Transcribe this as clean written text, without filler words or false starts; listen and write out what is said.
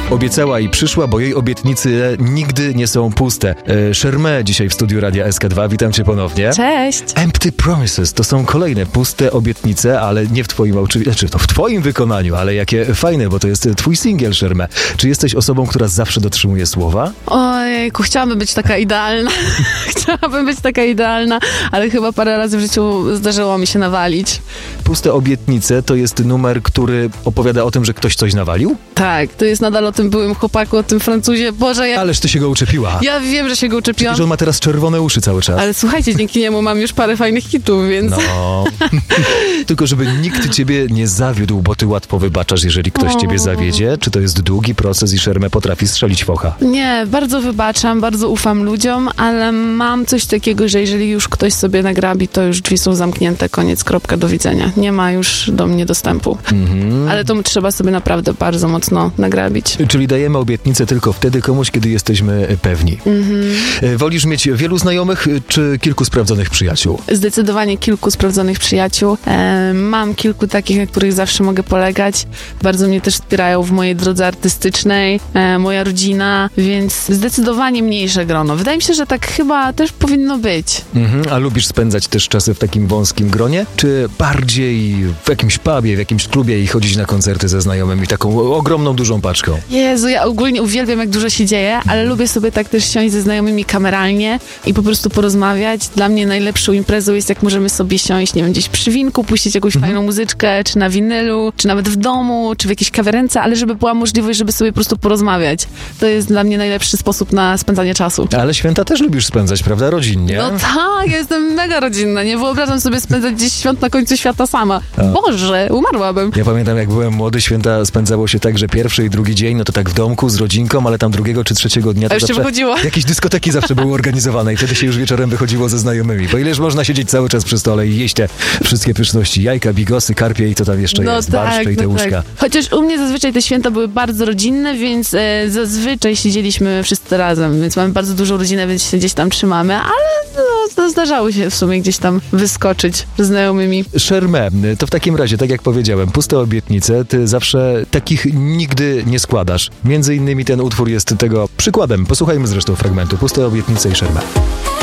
Obiecała i przyszła, bo jej obietnice nigdy nie są puste. Shermé dzisiaj w studiu Radia SK2. Witam cię ponownie. Cześć! Empty Promises to są kolejne puste obietnice, ale nie w twoim w twoim wykonaniu, ale jakie fajne, bo to jest twój singiel, Shermé. Czy jesteś osobą, która zawsze dotrzymuje słowa? Ojejku, chciałabym być taka idealna. Chciałabym być taka idealna, ale chyba parę razy w życiu zdarzyło mi się nawalić. Puste obietnice to jest numer, który opowiada o tym, że ktoś coś nawalił? Tak, to jest nadal o tym byłym chłopaku, o tym Francuzie. Boże, Ależ ty się go uczepiła. Ja wiem, że się go uczepiłam. Przecież on ma teraz czerwone uszy cały czas. Ale słuchajcie, dzięki niemu mam już parę fajnych hitów, więc... No. Tylko żeby nikt ciebie nie zawiódł, bo ty łatwo wybaczasz, jeżeli ktoś ciebie zawiedzie. Czy to jest długi proces i Shermé potrafi strzelić focha? Nie, bardzo wybaczam, bardzo ufam ludziom, ale mam coś takiego, że jeżeli już ktoś sobie nagrabi, to już drzwi są zamknięte, koniec, kropka, do widzenia. Nie ma już do mnie dostępu. Ale to trzeba sobie naprawdę bardzo mocno nagrabić. Czyli dajemy obietnicę tylko wtedy komuś, kiedy jesteśmy pewni. Wolisz mieć wielu znajomych, czy kilku sprawdzonych przyjaciół? Zdecydowanie kilku sprawdzonych przyjaciół. Mam kilku takich, na których zawsze mogę polegać. Bardzo mnie też wspierają w mojej drodze artystycznej, moja rodzina, więc zdecydowanie mniejsze grono. Wydaje mi się, że tak chyba też powinno być. A lubisz spędzać też czasy w takim wąskim gronie? Czy bardziej w jakimś pubie, w jakimś klubie i chodzić na koncerty ze znajomymi taką ogromną, dużą paczką? Jezu, ja ogólnie uwielbiam, jak dużo się dzieje, ale lubię sobie tak też siąść ze znajomymi kameralnie i po prostu porozmawiać. Dla mnie najlepszą imprezą jest, jak możemy sobie siąść, nie wiem, gdzieś przy winku, puścić jakąś fajną muzyczkę, czy na winylu, czy nawet w domu, czy w jakiejś kawiarence, ale żeby była możliwość, żeby sobie po prostu porozmawiać. To jest dla mnie najlepszy sposób na spędzanie czasu. Ale święta też lubisz spędzać, prawda? Rodzinnie? No tak, ja jestem mega rodzinna. Nie wyobrażam sobie spędzać gdzieś świąt na końcu świata sama. Boże, umarłabym. Ja pamiętam, jak byłem młody, święta spędzało się tak, że pierwszy i drugi dzień, no to tak w domku z rodzinką, ale tam drugiego czy trzeciego dnia to już się zawsze wychodziło. jakieś dyskoteki zawsze były organizowane i wtedy się już wieczorem wychodziło ze znajomymi. Bo ileż można siedzieć cały czas przy stole i jeść te wszystkie pyszności, jajka, bigosy, karpie i co tam jeszcze jest, barszcze i te łóżka. Tak. Chociaż u mnie zazwyczaj te święta były bardzo rodzinne, więc zazwyczaj siedzieliśmy wszyscy razem, więc mamy bardzo dużą rodzinę, więc się gdzieś tam trzymamy, ale no, zdarzało się w sumie gdzieś tam wyskoczyć z znajomymi. Shermé, to w takim razie, tak jak powiedziałem, puste obietnice, ty zawsze takich nigdy nie składasz. Między innymi ten utwór jest tego przykładem. Posłuchajmy zresztą fragmentu. Puste obietnice i Shermé.